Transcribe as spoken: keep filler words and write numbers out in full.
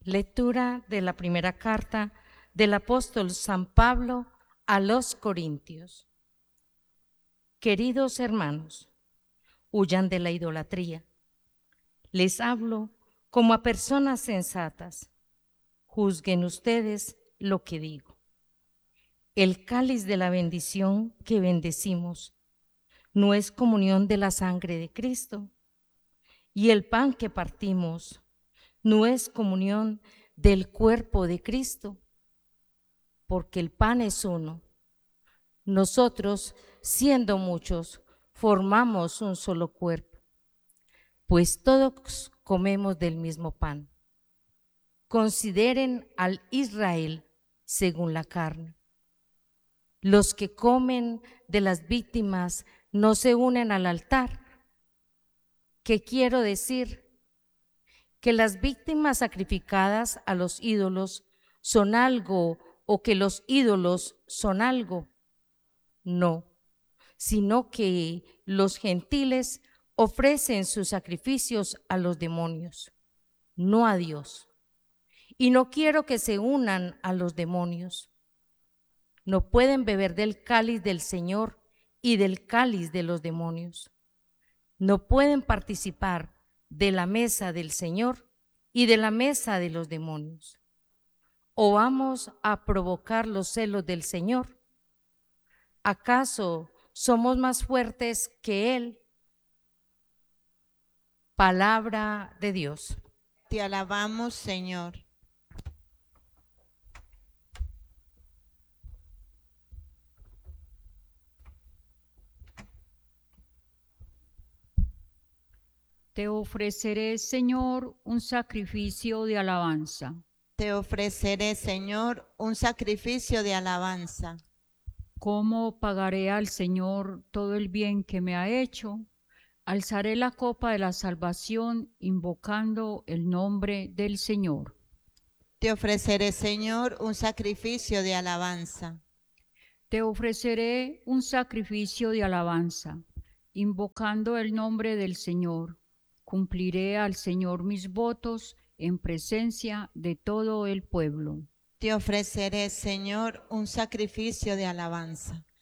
Lectura de la primera carta del apóstol San Pablo a los Corintios. Queridos hermanos, huyan de la idolatría. Les hablo como a personas sensatas. Juzguen ustedes lo que digo. El cáliz de la bendición que bendecimos no es comunión de la sangre de Cristo, y el pan que partimos no es comunión del cuerpo de Cristo, porque el pan es uno. Nosotros, siendo muchos, formamos un solo cuerpo, pues todos comemos del mismo pan. Consideren al Israel según la carne. Los que comen de las víctimas no se unen al altar. ¿Qué quiero decir? Que las víctimas sacrificadas a los ídolos son algo o que los ídolos son algo. No, sino que los gentiles ofrecen sus sacrificios a los demonios, no a Dios. Y no quiero que se unan a los demonios. No pueden beber del cáliz del Señor y del cáliz de los demonios. No pueden participar de la mesa del Señor y de la mesa de los demonios. ¿O vamos a provocar los celos del Señor? ¿Acaso somos más fuertes que Él? Palabra de Dios. Te alabamos, Señor. Te ofreceré, Señor, un sacrificio de alabanza. Te ofreceré, Señor, un sacrificio de alabanza. ¿Cómo pagaré al Señor todo el bien que me ha hecho? Alzaré la copa de la salvación invocando el nombre del Señor. Te ofreceré, Señor, un sacrificio de alabanza. Te ofreceré un sacrificio de alabanza, invocando el nombre del Señor. Cumpliré al Señor mis votos en presencia de todo el pueblo. Te ofreceré, Señor, un sacrificio de alabanza.